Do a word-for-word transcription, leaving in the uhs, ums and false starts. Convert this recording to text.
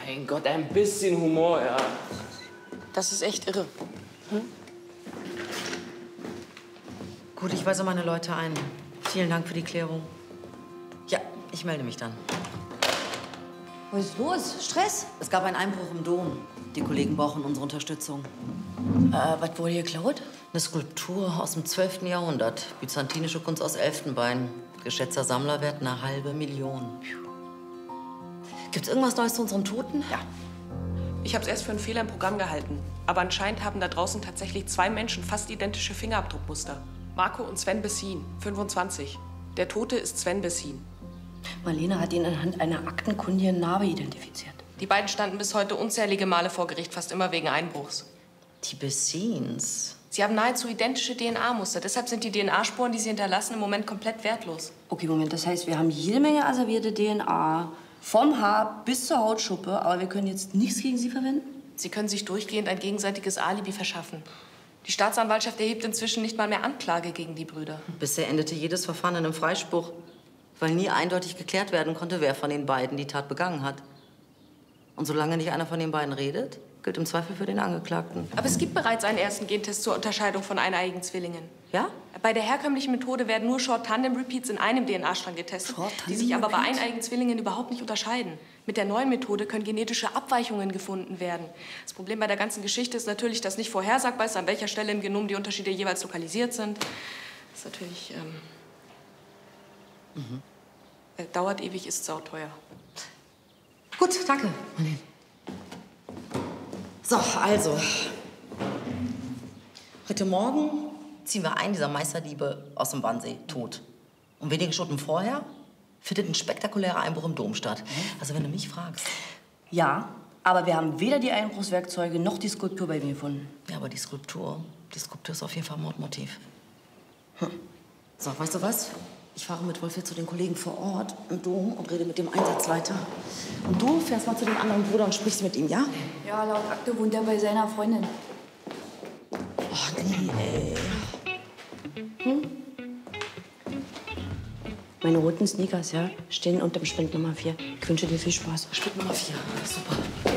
Mein Gott, ein bisschen Humor, ja. Das ist echt irre. Hm? Gut, ich weise meine Leute ein. Vielen Dank für die Klärung. Ja, ich melde mich dann. Was ist los? Stress? Es gab einen Einbruch im Dom. Die Kollegen brauchen unsere Unterstützung. Äh, was wurde hier geklaut? Eine Skulptur aus dem zwölften Jahrhundert. Byzantinische Kunst aus Elfenbein. Geschätzter Sammlerwert eine halbe Million. Gibt's irgendwas Neues zu unseren Toten? Ja. Ich habe es erst für einen Fehler im Programm gehalten. Aber anscheinend haben da draußen tatsächlich zwei Menschen fast identische Fingerabdruckmuster. Marco und Sven Bessin, fünfundzwanzig. Der Tote ist Sven Bessin. Marlene hat ihn anhand einer aktenkundigen Narbe identifiziert. Die beiden standen bis heute unzählige Male vor Gericht, fast immer wegen Einbruchs. Die Bessins. Sie haben nahezu identische D N A-Muster. Deshalb sind die D N A-Spuren, die sie hinterlassen, im Moment komplett wertlos. Okay, Moment, das heißt, wir haben jede Menge asservierte D N A, vom Haar bis zur Hautschuppe, aber wir können jetzt nichts gegen sie verwenden? Sie können sich durchgehend ein gegenseitiges Alibi verschaffen. Die Staatsanwaltschaft erhebt inzwischen nicht mal mehr Anklage gegen die Brüder. Bisher endete jedes Verfahren in einem Freispruch, weil nie eindeutig geklärt werden konnte, wer von den beiden die Tat begangen hat. Und solange nicht einer von den beiden redet, gilt im Zweifel für den Angeklagten. Aber es gibt bereits einen ersten Gentest zur Unterscheidung von eineiigen Zwillingen. Ja? Bei der herkömmlichen Methode werden nur Short-Tandem-Repeats in einem D N A-Strang getestet, die sich aber bei eineiigen Zwillingen überhaupt nicht unterscheiden. Mit der neuen Methode können genetische Abweichungen gefunden werden. Das Problem bei der ganzen Geschichte ist natürlich, dass nicht vorhersagbar ist, an welcher Stelle im Genom die Unterschiede jeweils lokalisiert sind. Das ist natürlich... Ähm, mhm. äh, dauert ewig, ist sauteuer. Gut, danke. So, also. Heute Morgen ziehen wir einen dieser Meisterdiebe aus dem Wannsee tot. Und wenige Stunden vorher findet ein spektakulärer Einbruch im Dom statt. Also wenn du mich fragst. Ja, aber wir haben weder die Einbruchswerkzeuge noch die Skulptur bei ihm gefunden. Ja, aber die Skulptur, die Skulptur ist auf jeden Fall Mordmotiv. Hm. So, weißt du was? Ich fahre mit Wolf jetzt zu den Kollegen vor Ort im Dom und rede mit dem Einsatzleiter. Und du fährst mal zu dem anderen Bruder und sprichst mit ihm, ja? Ja, laut Akte wohnt er bei seiner Freundin. Ach nee, ey. Hm? Meine roten Sneakers, ja, stehen unter dem Spind Nummer vier. Ich wünsche dir viel Spaß. Spind Nummer vier, super.